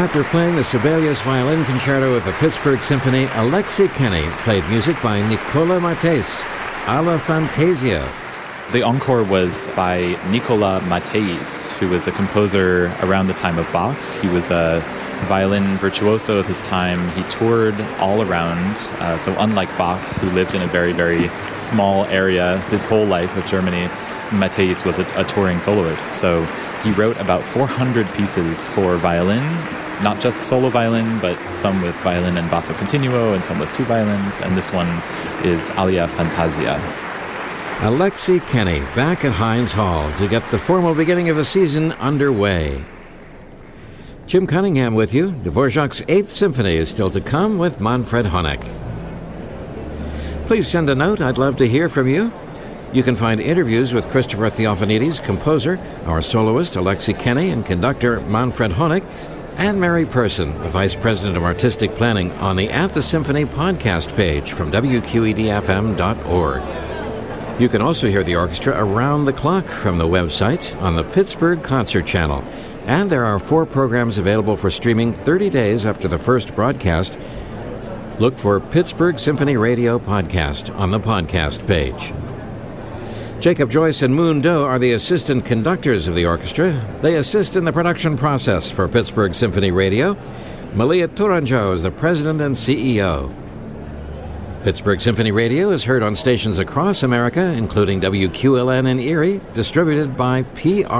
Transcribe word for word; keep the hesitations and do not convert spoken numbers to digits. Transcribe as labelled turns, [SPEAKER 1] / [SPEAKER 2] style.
[SPEAKER 1] After playing the Sibelius Violin Concerto with the Pittsburgh Symphony, Alexei Kenny played music by Nicola Matheis, Alla Fantasia.
[SPEAKER 2] The encore was by Nicola Matheis, who was a composer around the time of Bach. He was a violin virtuoso of his time. He toured all around, uh, so unlike Bach, who lived in a very, very small area his whole life of Germany, Matheis was a, a touring soloist. So he wrote about four hundred pieces for violin, not just solo violin, but some with violin and basso continuo and some with two violins, and this one is Alla Fantasia.
[SPEAKER 1] Alexei Kenny back at Heinz Hall to get the formal beginning of the season underway. Jim Cunningham with you. Dvorak's Eighth Symphony is still to come with Manfred Honeck. Please send a note. I'd love to hear from you. You can find interviews with Christopher Theophanides, composer, our soloist Alexei Kenny, and conductor Manfred Honeck, and Mary Person, the Vice President of Artistic Planning, on the At the Symphony podcast page from W Q E D F M dot org. You can also hear the orchestra around the clock from the website on the Pittsburgh Concert Channel. And there are four programs available for streaming thirty days after the first broadcast. Look for Pittsburgh Symphony Radio Podcast on the podcast page. Jacob Joyce and Moon Doe are the assistant conductors of the orchestra. They assist in the production process for Pittsburgh Symphony Radio. Malia Tourangeau is the president and C E O. Pittsburgh Symphony Radio is heard on stations across America, including W Q L N in Erie, distributed by P R.